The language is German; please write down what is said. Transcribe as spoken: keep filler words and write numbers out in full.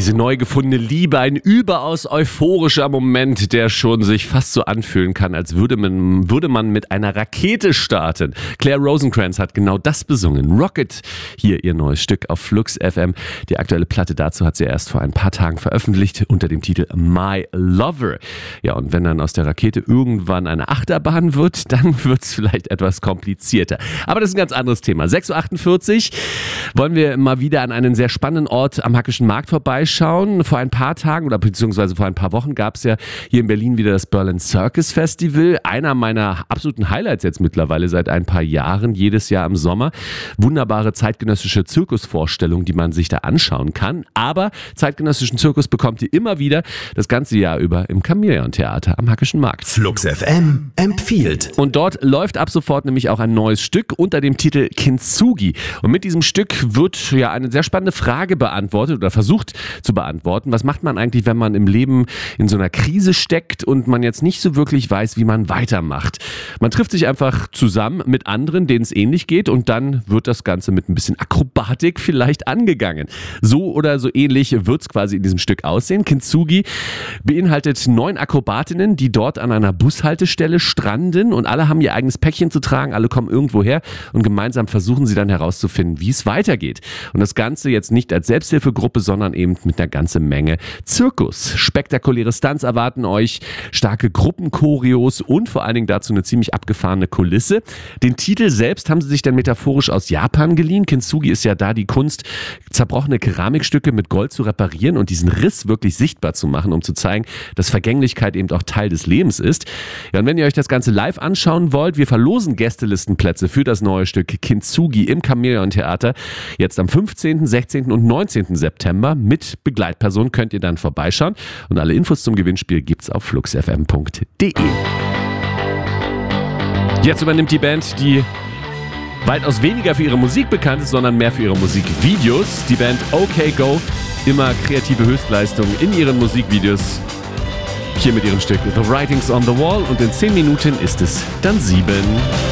Diese neu gefundene Liebe, ein überaus euphorischer Moment, der schon sich fast so anfühlen kann, als würde man, würde man mit einer Rakete starten. Claire Rosencrantz hat genau das besungen. Rocket, hier ihr neues Stück auf Flux F M. Die aktuelle Platte dazu hat sie erst vor ein paar Tagen veröffentlicht unter dem Titel My Lover. Ja, und wenn dann aus der Rakete irgendwann eine Achterbahn wird, dann wird es vielleicht etwas komplizierter. Aber das ist ein ganz anderes Thema. sechs Uhr achtundvierzig wollen wir mal wieder an einen sehr spannenden Ort am Hackischen Markt vorbeischauen. Vor ein paar Tagen oder beziehungsweise vor ein paar Wochen gab es ja hier in Berlin wieder das Berlin Circus Festival. Einer meiner absoluten Highlights jetzt mittlerweile seit ein paar Jahren, jedes Jahr im Sommer. Wunderbare zeitgenössische Zirkusvorstellungen, die man sich da anschauen kann. Aber zeitgenössischen Zirkus bekommt ihr immer wieder das ganze Jahr über im Chamäleon-Theater am Hackischen Markt. Flux F M empfiehlt. Und dort läuft ab sofort nämlich auch ein neues Stück unter dem Titel Kintsugi. Und mit diesem Stück wird ja eine sehr spannende Frage beantwortet oder versucht zu beantworten. Was macht man eigentlich, wenn man im Leben in so einer Krise steckt und man jetzt nicht so wirklich weiß, wie man weitermacht? Man trifft sich einfach zusammen mit anderen, denen es ähnlich geht, und dann wird das Ganze mit ein bisschen Akrobatik vielleicht angegangen. So oder so ähnlich wird es quasi in diesem Stück aussehen. Kintsugi beinhaltet neun Akrobatinnen, die dort an einer Bushaltestelle stranden, und alle haben ihr eigenes Päckchen zu tragen, alle kommen irgendwo her und gemeinsam versuchen sie dann herauszufinden, wie es weitergeht. Und das Ganze jetzt nicht als Selbsthilfegruppe, sondern eben mit einer ganzen Menge Zirkus. Spektakuläre Stunts erwarten euch, starke Gruppenchoreos und vor allen Dingen dazu eine ziemlich abgefahrene Kulisse. Den Titel selbst haben sie sich dann metaphorisch aus Japan geliehen. Kintsugi ist ja da die Kunst, zerbrochene Keramikstücke mit Gold zu reparieren und diesen Riss wirklich sichtbar zu machen, um zu zeigen, dass Vergänglichkeit eben auch Teil des Lebens ist. Ja, und wenn ihr euch das Ganze live anschauen wollt, wir verlosen Gästelistenplätze für das neue Stück Kintsugi im Chamäleon-Theater. Jetzt am fünfzehnten, sechzehnten und neunzehnten September mit Begleitperson könnt ihr dann vorbeischauen. Und alle Infos zum Gewinnspiel gibt's auf flux f m punkt d e. Jetzt übernimmt die Band, die weitaus weniger für ihre Musik bekannt ist, sondern mehr für ihre Musikvideos. Die Band OK Go, immer kreative Höchstleistungen in ihren Musikvideos. Hier mit ihrem Stück The Writings on the Wall, und in zehn Minuten ist es dann sieben.